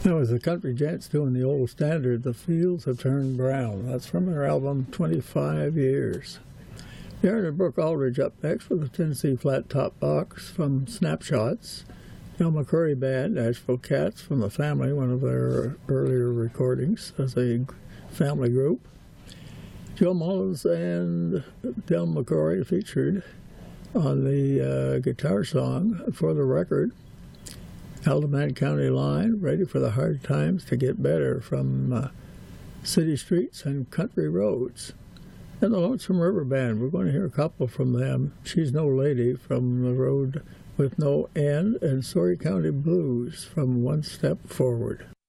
That was the Country Gents doing the old standard, The Fields Have Turned Brown. That's from their album, 25 Years. Darren and Brooke Aldridge up next with the Tennessee Flat Top Box from Snapshots. Del McCoury Band, Nashville Cats from The Family, one of their earlier recordings as a family group. Joe Mullins and Del McCoury featured on the guitar song For the Record. Haldimand County Line, Ready for the Hard Times to Get Better from City Streets and Country Roads. And the Lonesome River Band, we're going to hear a couple from them. She's No Lady from The Road with No End, and Story County Blues from One Step Forward.